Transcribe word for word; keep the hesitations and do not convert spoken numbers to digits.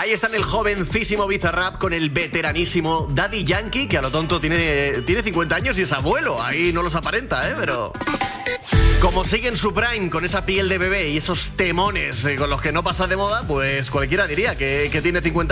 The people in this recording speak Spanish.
Ahí están el jovencísimo Bizarrap con el veteranísimo Daddy Yankee, que a lo tonto tiene, tiene cincuenta años y es abuelo. Ahí no los aparenta, ¿eh? Pero... como sigue en su prime con esa piel de bebé y esos temones eh, con los que no pasa de moda, pues cualquiera diría que, que tiene cincuenta